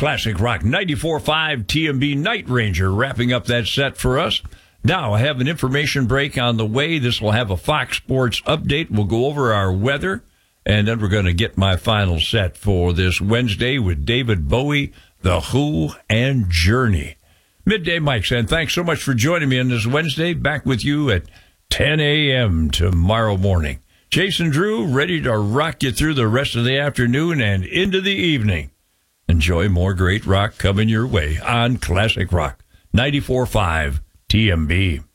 Classic Rock 94.5 TMB Night Ranger wrapping up that set for us. Now I have an information break on the way. This will have a Fox Sports update. We'll go over our weather, and then we're going to get my final set for this Wednesday with David Bowie, The Who, and Journey. Midday Mike saying thanks so much for joining me on this Wednesday. Back with you at 10 a.m. tomorrow morning. Jason Drew, ready to rock you through the rest of the afternoon and into the evening. Enjoy more great rock coming your way on Classic Rock 94.5 TMB.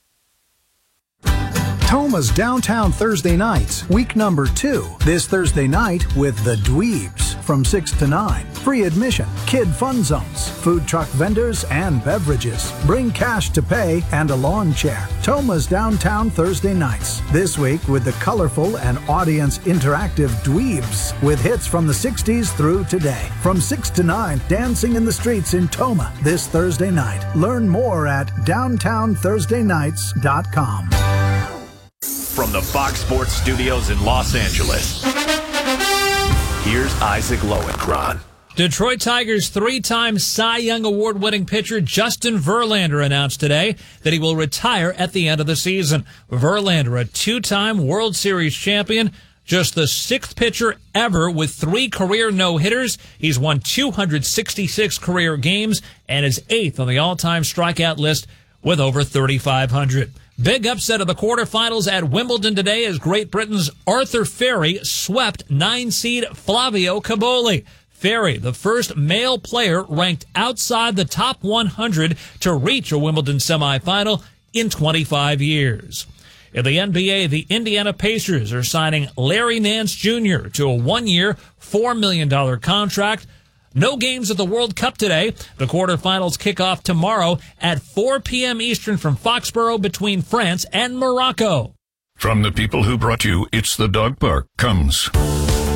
Toma's Downtown Thursday Nights, week number 2. This Thursday night with the Dweebs from 6 to 9. Free admission, kid fun zones, food truck vendors, and beverages. Bring cash to pay and a lawn chair. Toma's Downtown Thursday Nights. This week with the colorful and audience interactive Dweebs with hits from the 60s through today. From 6 to 9, dancing in the streets in Toma this Thursday night. Learn more at downtownthursdaynights.com. From the Fox Sports Studios in Los Angeles, here's Isaac Lowenkron. Detroit Tigers three-time Cy Young Award-winning pitcher Justin Verlander announced today that he will retire at the end of the season. Verlander, a two-time World Series champion, just the 6th pitcher ever with 3 career no-hitters. He's won 266 career games and is 8th on the all-time strikeout list with over 3,500. Big upset of the quarterfinals at Wimbledon today as Great Britain's Arthur Ferry swept 9-seed Flavio Caboli. Ferry, the first male player ranked outside the top 100 to reach a Wimbledon semifinal in 25 years. In the NBA, the Indiana Pacers are signing Larry Nance Jr. to a 1-year, $4 million contract. No games at the World Cup today. The quarterfinals kick off tomorrow at 4 p.m. Eastern from Foxborough between France and Morocco. From the people who brought you It's the Dog Park comes